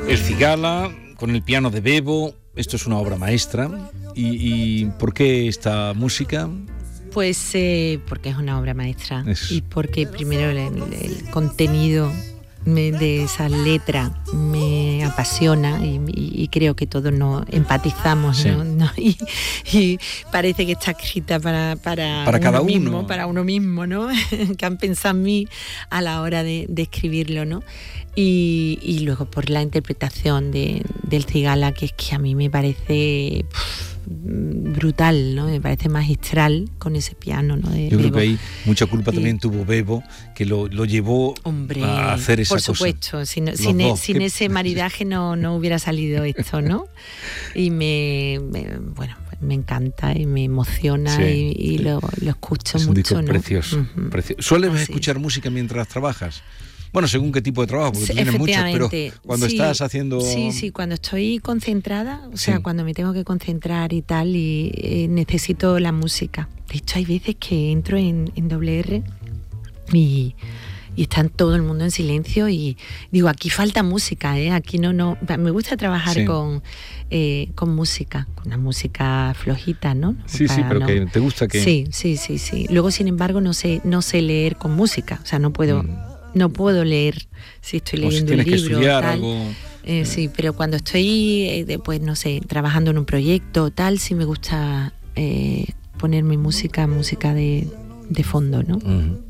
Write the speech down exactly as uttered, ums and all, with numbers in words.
El Cigala, con el piano de Bebo, esto es una obra maestra. ¿Y, y por qué esta música? Pues eh, porque es una obra maestra es... y porque primero el, el contenido me, de esa letra me apasiona y, y, y creo que todos nos empatizamos, sí. ¿no? ¿no? Y, y parece que está escrita para, para, para uno cada mismo, uno. para uno mismo, ¿no? Que han pensado en mí a la hora de, de escribirlo, ¿no? Y, y luego por la interpretación de, del Cigala, que es que a mí me parece pff, brutal, ¿no? Me parece magistral con ese piano, ¿no? De Yo Bebo. creo que ahí mucha culpa y, también tuvo Bebo, que lo, lo llevó hombre, a hacer esa por cosa. Por supuesto, sin, sin, e, sin ese maridaje no, no hubiera salido esto, ¿no? Y me, me bueno, me encanta y me emociona, sí, y, y lo, lo escucho es mucho. Un disco, ¿no? precioso, Uh-huh. precioso. ¿Sueles Así. escuchar música mientras trabajas? Bueno, según qué tipo de trabajo, porque Sí, tú tienes muchos, pero cuando sí, estás haciendo... Sí, sí, cuando estoy concentrada, o sea, sí. cuando me tengo que concentrar y tal, y eh, necesito la música. De hecho, hay veces que entro en, en doble erre y, y está todo el mundo en silencio y digo, aquí falta música, ¿eh? Aquí no, no... Me gusta trabajar sí. con, eh, con música, con una música flojita, ¿no? Sí, Para sí, pero no... que te gusta que... Sí, sí, sí, sí. Luego, sin embargo, no sé, no sé leer con música, o sea, no puedo... Mm. No puedo leer si estoy leyendo si un libro. Que estudiar tal. Algo... Eh, sí, pero cuando estoy, eh, pues no sé, trabajando en un proyecto tal, sí me gusta eh, poner mi música, música de, de fondo, ¿no? Uh-huh.